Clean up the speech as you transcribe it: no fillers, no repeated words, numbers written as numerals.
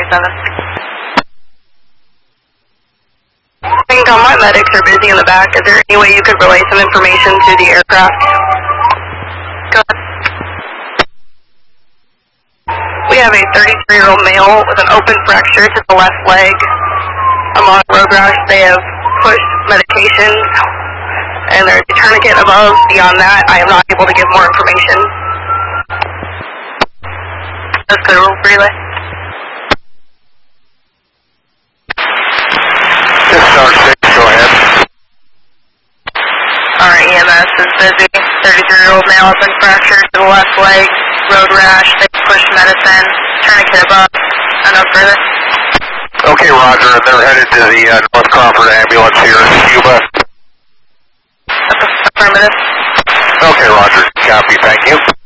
I think all my medics are busy in the back. Is there any way you could relay some information to the aircraft? Go ahead. We have a 33-year-old male with an open fracture to the left leg. Among road rash, they have pushed medication, and there's a tourniquet above. Beyond that, I am not able to give more information. Let's go to relay. This is R6, go ahead. Alright, EMS is busy. 33-year-old male open fracture to the left leg, road rash, they pushed medicine, tourniquet above, and no further. Okay, roger, they're headed to the North Crawford ambulance here in Cuba. Affirmative. Okay, roger, copy, thank you.